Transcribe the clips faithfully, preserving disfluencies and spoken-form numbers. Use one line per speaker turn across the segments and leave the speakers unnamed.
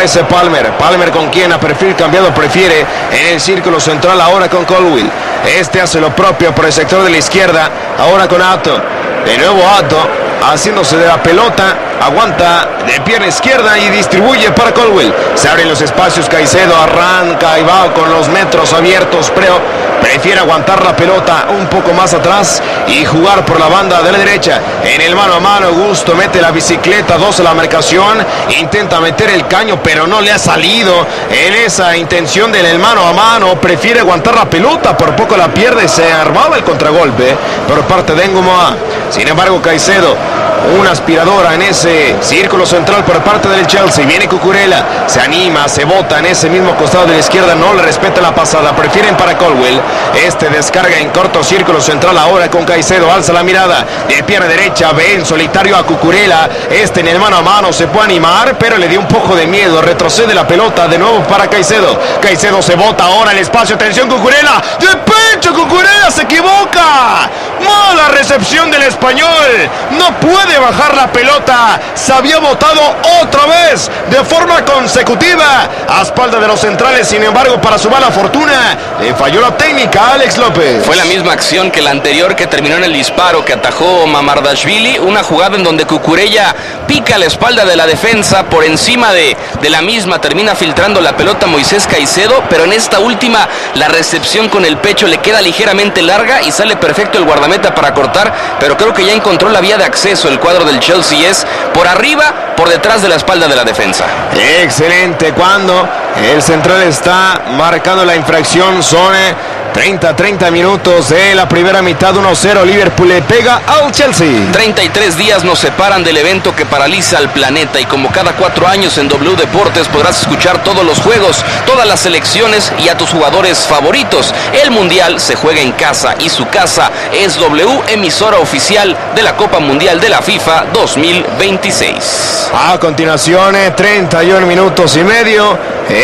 ese Palmer. Palmer con quien a perfil cambiado prefiere en el círculo central ahora con Colwill. Este hace lo propio por el sector de la izquierda, ahora con Atto. De nuevo Atto, haciéndose de la pelota, aguanta de pierna izquierda y distribuye para Colwill. Se abren los espacios, Caicedo arranca y va con los metros abiertos, pero prefiere aguantar la pelota un poco más atrás y jugar por la banda de la derecha. En el mano a mano, Gusto mete la bicicleta, dos a la marcación, intenta meter el caño, pero no le ha salido en esa intención del mano a mano. Prefiere aguantar la pelota, por poco la pierde, se armaba el contragolpe por parte de Ngumoa. Sin embargo, Caicedo, una aspiradora en ese círculo central por parte del Chelsea. Viene Cucurella, se anima, se bota en ese mismo costado de la izquierda, no le respeta la pasada, prefieren para Colwill. Este descarga en corto círculo central ahora con Caicedo, alza la mirada de pierna derecha, ve en solitario a Cucurella. Este en el mano a mano se puede animar, pero le dio un poco de miedo, retrocede la pelota de nuevo para Caicedo. Caicedo se bota ahora el espacio, atención Cucurella, de pecho Cucurella, se equivoca. Mala recepción del español, no puede bajar la pelota, se había botado otra vez de forma consecutiva a espalda de los centrales. Sin embargo, para su mala fortuna le falló la técnica a Alex López.
Fue la misma acción que la anterior, que terminó en el disparo que atajó Mamardashvili, una jugada en donde Cucurella pica la espalda de la defensa, por encima de, de la misma termina filtrando la pelota Moisés Caicedo, pero en esta última la recepción con el pecho le queda ligeramente larga y sale perfecto el guardameta para cortar, pero creo que ya encontró la vía de acceso el cuadro del Chelsea, es por arriba, por detrás de la espalda de la defensa.
Excelente, cuando el central está marcando la infracción, son treinta, treinta minutos de la primera mitad, uno cero, Liverpool le pega al Chelsea.
treinta y tres días nos separan del evento que paraliza al planeta, y como cada cuatro años en W Deportes podrás escuchar todos los juegos, todas las selecciones y a tus jugadores favoritos. El Mundial se juega en casa y su casa es W, emisora oficial de la Copa Mundial de la FIFA dos mil veintiséis.
A continuación, treinta y un minutos y medio,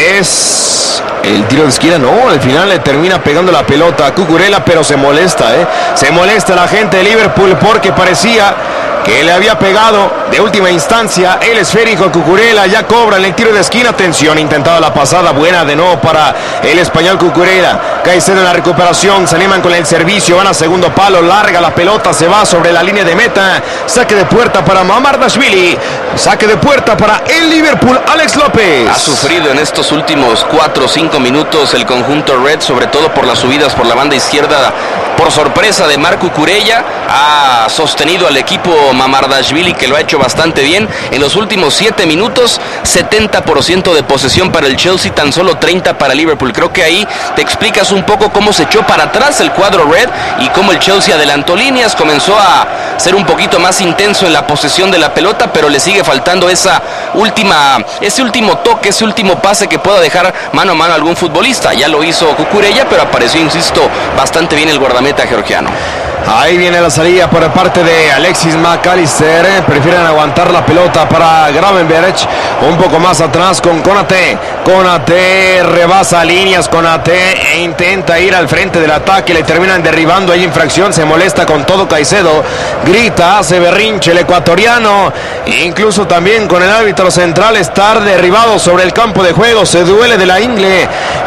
es el tiro de esquina, no, al final le termina pegando la pelota a Cucurella, pero se molesta, ¿eh? Se molesta la gente de Liverpool porque parecía que le había pegado de última instancia el esférico a Cucurella. Ya cobran el tiro de esquina, atención, intentaba la pasada buena de nuevo para el español Cucurella. Caicedo en la recuperación, se animan con el servicio, van a segundo palo, larga la pelota, se va sobre la línea de meta, saque de puerta para Mamardashvili, saque de puerta para el Liverpool, Alex López.
Ha sufrido en estos últimos cuatro o cinco minutos el conjunto Red, sobre todo por las subidas por la banda izquierda, por sorpresa de Marc Cucurella. Ha sostenido al equipo Mamardashvili, que lo ha hecho bastante bien. En los últimos siete minutos, setenta por ciento de posesión para el Chelsea, tan solo treinta para Liverpool. Creo que ahí te explicas un poco cómo se echó para atrás el cuadro Red y cómo el Chelsea adelantó líneas, comenzó a ser un poquito más intenso en la posesión de la pelota, pero le sigue faltando esa última, ese último toque, ese último pase que pueda dejar mano a mano a algún futbolista. Ya lo hizo Cucurella, pero apareció, insisto, bastante bien el guardameta georgiano.
Ahí viene la salida por parte de Alexis McAllister. Prefieren aguantar la pelota para Gravenberch. Un poco más atrás con Konate. Konate rebasa líneas. Konate e intenta ir al frente del ataque. Le terminan derribando. Hay infracción. Se molesta con todo Caicedo. Grita, hace berrinche el ecuatoriano. Incluso también con el árbitro central. Estar derribado sobre el campo de juego. Se duele de la ingle.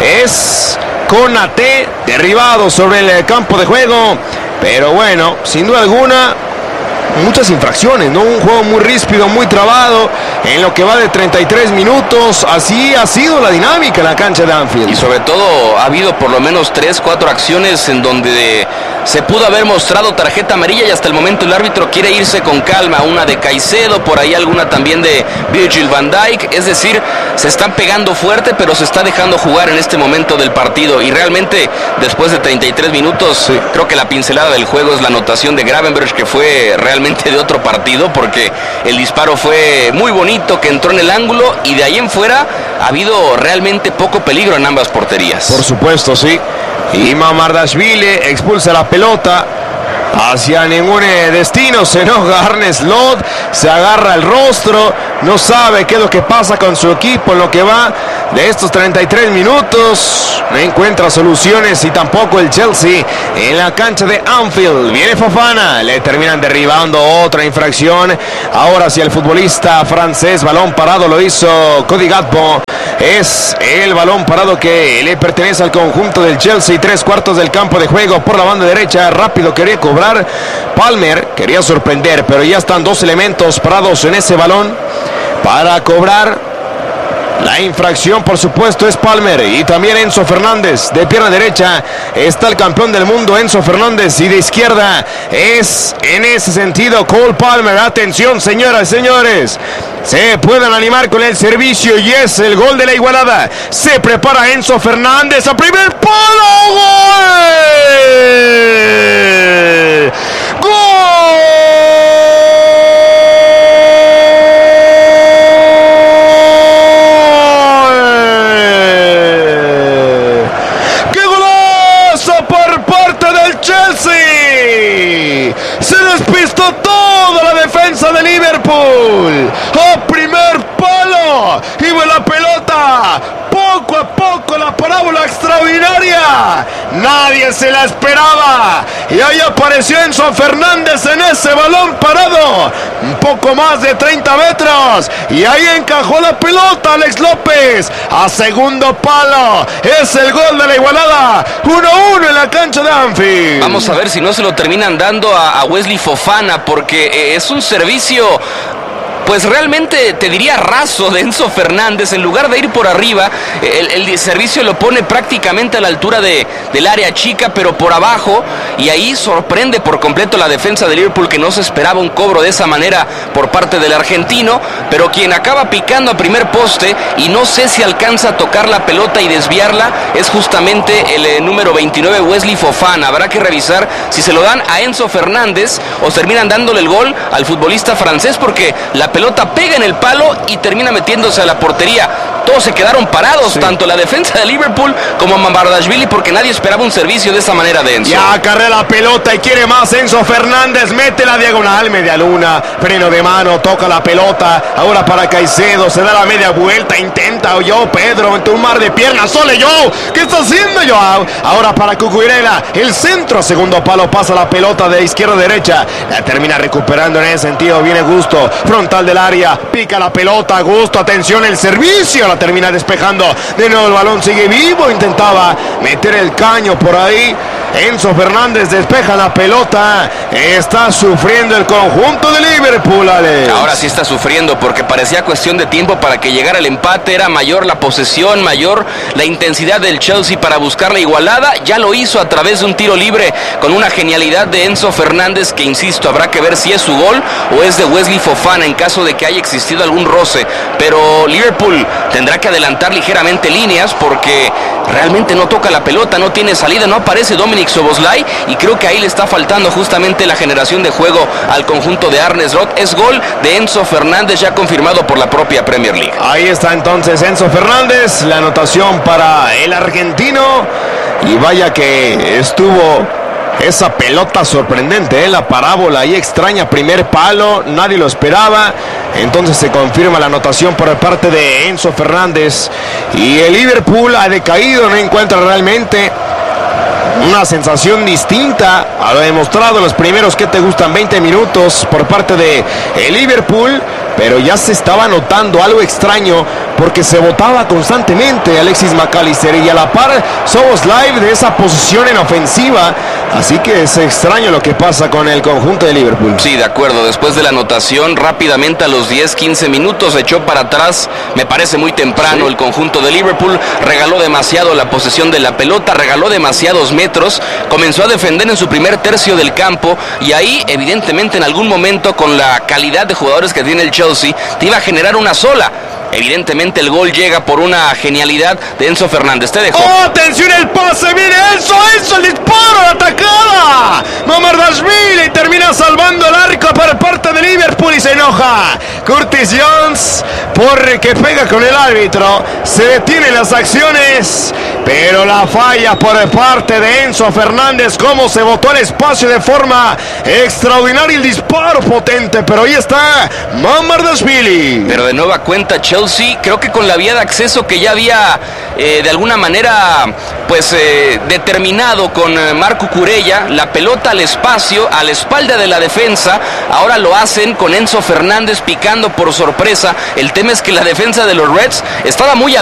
Es Konate derribado sobre el campo de juego. Pero bueno, sin duda alguna, muchas infracciones, ¿no? Un juego muy ríspido, muy trabado, en lo que va de treinta y tres minutos. Así ha sido la dinámica en la cancha de Anfield.
Y sobre todo ha habido por lo menos tres, cuatro acciones en donde se pudo haber mostrado tarjeta amarilla, y hasta el momento el árbitro quiere irse con calma. Una de Caicedo, por ahí alguna también de Virgil van Dijk. Es decir, se están pegando fuerte, pero se está dejando jugar en este momento del partido. Y realmente, después de treinta y tres minutos, sí, creo que la pincelada del juego es la anotación de Gravenberch, que fue realmente de otro partido, porque el disparo fue muy bonito, que entró en el ángulo, y de ahí en fuera ha habido realmente poco peligro en ambas porterías.
Por supuesto, sí. Y Mamardashvili expulsa la pelota hacia ningún destino. Se enoja Arne Slot, se agarra el rostro, no sabe qué es lo que pasa con su equipo en lo que va de estos treinta y tres minutos. No encuentra soluciones y tampoco el Chelsea en la cancha de Anfield. Viene Fofana, le terminan derribando, otra infracción. Ahora sí el futbolista francés, balón parado, lo hizo Cody Gakpo. Es el balón parado que le pertenece al conjunto del Chelsea. Tres cuartos del campo de juego por la banda derecha. Rápido quería cobrar Palmer, quería sorprender, pero ya están dos elementos parados en ese balón para cobrar. La infracción, por supuesto, es Palmer y también Enzo Fernández. De pierna derecha está el campeón del mundo, Enzo Fernández, y de izquierda es, en ese sentido, Cole Palmer. Atención, señoras y señores. Se pueden animar con el servicio y es el gol de la igualada. Se prepara Enzo Fernández a primer palo. ¡Gol! ¡Gol! Se despistó toda la defensa de Liverpool. A primer palo iba la pelota. Poco a poco la parábola extraordinaria. Nadie se la esperaba. Y ahí apareció Enzo Fernández en ese balón parado. Un poco más de treinta metros. Y ahí encajó la pelota Alex López. A segundo palo. Es el gol de la igualada. uno a uno en la cancha de Anfield.
Vamos a ver si no se lo terminan dando a, a Wesley Fofana, porque eh, es un servicio, pues realmente te diría raso, de Enzo Fernández. En lugar de ir por arriba, el, el servicio lo pone prácticamente a la altura de, del área chica, pero por abajo, y ahí sorprende por completo la defensa de Liverpool, que no se esperaba un cobro de esa manera por parte del argentino, pero quien acaba picando a primer poste, y no sé si alcanza a tocar la pelota y desviarla, es justamente el eh, número veintinueve, Wesley Fofana. Habrá que revisar si se lo dan a Enzo Fernández o terminan dándole el gol al futbolista francés, porque la pelota pega en el palo y termina metiéndose a la portería. Todos se quedaron parados, sí, tanto la defensa de Liverpool como Mamardashvili, porque nadie esperaba un servicio de esa manera de Enzo.
Ya acarrea la pelota y quiere más Enzo Fernández, mete la diagonal, media luna, freno de mano, toca la pelota, ahora para Caicedo, se da la media vuelta, intenta yo, Pedro, entre un mar de piernas, sole yo, ¿qué está haciendo yo? Ahora para Cucurella, el centro, segundo palo, pasa la pelota de izquierda a derecha, la termina recuperando en ese sentido, viene Gusto, frontal del área, pica la pelota, Gusto, atención, el servicio, la termina despejando, de nuevo el balón sigue vivo, intentaba meter el caño por ahí, Enzo Fernández despeja la pelota, está sufriendo el conjunto de Liverpool, Alex.
Ahora sí está sufriendo, porque parecía cuestión de tiempo para que llegara el empate, era mayor la posesión, mayor la intensidad del Chelsea para buscar la igualada, ya lo hizo a través de un tiro libre con una genialidad de Enzo Fernández, que insisto, habrá que ver si es su gol o es de Wesley Fofana en caso de que haya existido algún roce, pero Liverpool tendrá que adelantar ligeramente líneas porque realmente no toca la pelota, no tiene salida, no aparece Dominic Szoboszlai, y creo que ahí le está faltando justamente la generación de juego al conjunto de Arne Slot. Es gol de Enzo Fernández, ya confirmado por la propia Premier League.
Ahí está entonces Enzo Fernández, la anotación para el argentino, y vaya que estuvo esa pelota sorprendente, ¿eh? La parábola ahí extraña, primer palo, nadie lo esperaba, entonces se confirma la anotación por parte de Enzo Fernández, y el Liverpool ha decaído, no encuentra realmente una sensación distinta a lo demostrado en los primeros, que te gustan, veinte minutos por parte de el Liverpool, pero ya se estaba notando algo extraño porque se botaba constantemente Alexis McAllister y a la par Szoboszlai de esa posición en ofensiva, así que es extraño lo que pasa con el conjunto de Liverpool.
Sí, de acuerdo, después de la anotación rápidamente a los diez quince minutos se echó para atrás, me parece muy temprano, sí. El conjunto de Liverpool regaló demasiado la posesión de la pelota, regaló demasiados metros, comenzó a defender en su primer tercio del campo y ahí evidentemente en algún momento, con la calidad de jugadores que tiene el Chelsea, te iba a generar una sola. Evidentemente el gol llega por una genialidad de Enzo Fernández. Te dejo.
¡Oh, atención el pase! ¡Viene Enzo! ¡Enzo, el disparo! ¡La atacada! Mamardashvili termina salvando el arco por parte de Liverpool y se enoja Curtis Jones porque pega con el árbitro. Se detienen las acciones, pero la falla por parte de Enzo Fernández. Cómo se botó al espacio de forma extraordinaria, el disparo potente, pero ahí está Mamardashvili.
Pero de nueva cuenta Chelsea, creo que con la vía de acceso que ya había eh, de alguna manera pues eh, determinado con eh, Marco Cucurella, la pelota al espacio, a la espalda de la defensa, ahora lo hacen con Enzo Fernández picando por sorpresa. El tema es que la defensa de los Reds estaba muy